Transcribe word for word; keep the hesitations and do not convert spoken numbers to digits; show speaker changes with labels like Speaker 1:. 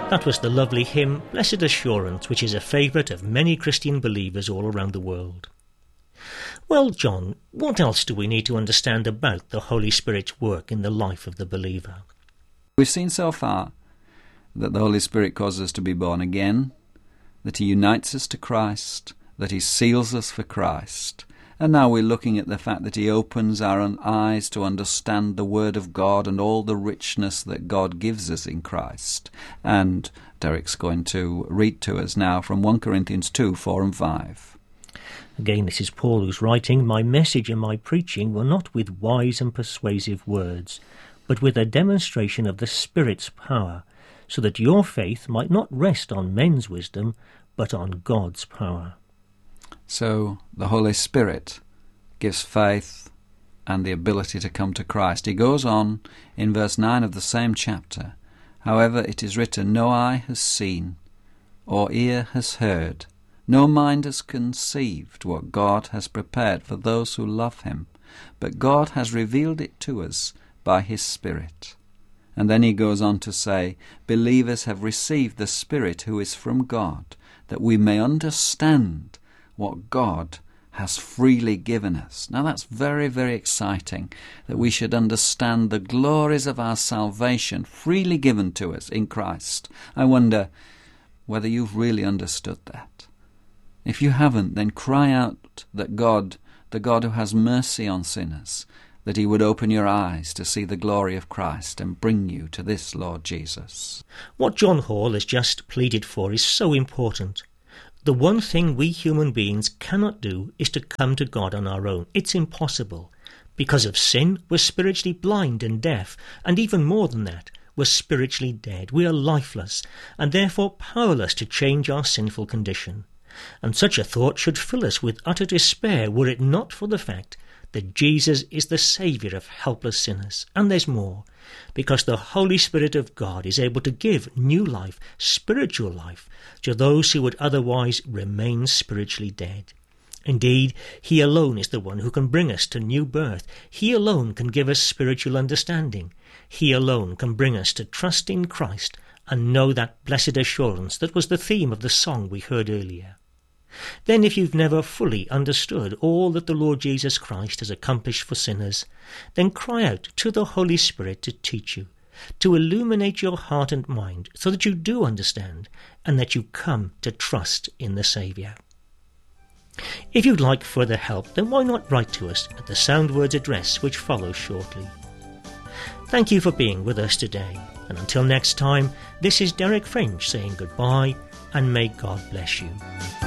Speaker 1: That was the lovely hymn Blessed Assurance, which is a favourite of many Christian believers all around the world. Well, John, what else do we need to understand about the Holy Spirit's work in the life of the believer?
Speaker 2: We've seen so far that the Holy Spirit causes us to be born again, that he unites us to Christ, that he seals us for Christ. And now we're looking at the fact that he opens our eyes to understand the Word of God and all the richness that God gives us in Christ. And Derek's going to read to us now from First Corinthians two, four and five.
Speaker 1: Again, this is Paul who's writing, "My message and my preaching were not with wise and persuasive words, but with a demonstration of the Spirit's power, so that your faith might not rest on men's wisdom, but on God's power."
Speaker 2: So the Holy Spirit gives faith and the ability to come to Christ. He goes on in verse nine of the same chapter, "However it is written, no eye has seen, or ear has heard, no mind has conceived what God has prepared for those who love him, but God has revealed it to us by his Spirit." And then he goes on to say, "Believers have received the Spirit who is from God, that we may understand what God has freely given us." Now that's very, very exciting, that we should understand the glories of our salvation freely given to us in Christ. I wonder whether you've really understood that. If you haven't, then cry out that God, the God who has mercy on sinners, that he would open your eyes to see the glory of Christ and bring you to this Lord Jesus.
Speaker 1: What John Hall has just pleaded for is so important. The one thing we human beings cannot do is to come to God on our own. It's impossible. Because of sin, we're spiritually blind and deaf, and even more than that, we're spiritually dead. We are lifeless, and therefore powerless to change our sinful condition. And such a thought should fill us with utter despair were it not for the fact that Jesus is the Saviour of helpless sinners. And there's more, because the Holy Spirit of God is able to give new life, spiritual life, to those who would otherwise remain spiritually dead. Indeed, he alone is the one who can bring us to new birth. He alone can give us spiritual understanding. He alone can bring us to trust in Christ and know that blessed assurance that was the theme of the song we heard earlier. Then if you've never fully understood all that the Lord Jesus Christ has accomplished for sinners, then cry out to the Holy Spirit to teach you, to illuminate your heart and mind so that you do understand and that you come to trust in the Saviour. If you'd like further help, then why not write to us at the Soundwords address which follows shortly. Thank you for being with us today, and until next time, this is Derek French saying goodbye, and may God bless you.